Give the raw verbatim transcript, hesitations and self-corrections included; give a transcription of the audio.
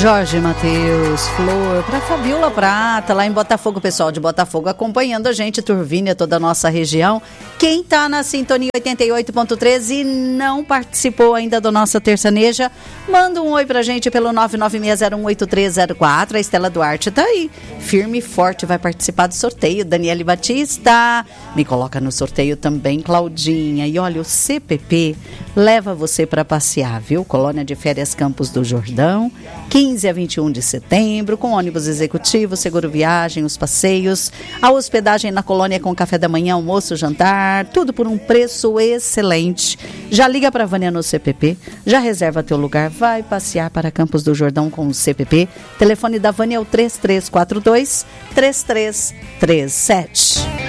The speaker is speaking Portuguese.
Jorge Matheus, Flor, para Fabiola Prata, lá em Botafogo, pessoal de Botafogo acompanhando a gente, Turvínia, toda a nossa região. Quem tá na sintonia oitenta e oito ponto treze e não participou ainda do nossa terçaneja, manda um oi pra gente pelo nove nove seis zero um oito três zero quatro. A Estela Duarte tá aí, firme e forte, vai participar do sorteio. Daniele Batista, me coloca no sorteio também, Claudinha. E olha, o C P P leva você para passear, viu? Colônia de Férias Campos do Jordão, quinze a vinte e um de setembro, com ônibus executivo, seguro viagem, os passeios, a hospedagem na colônia com café da manhã, almoço, jantar, tudo por um preço excelente. Já liga para a Vânia no C P P, já reserva teu lugar, vai passear para Campos do Jordão com o C P P. Telefone da Vânia é o três três quatro dois, três três três sete.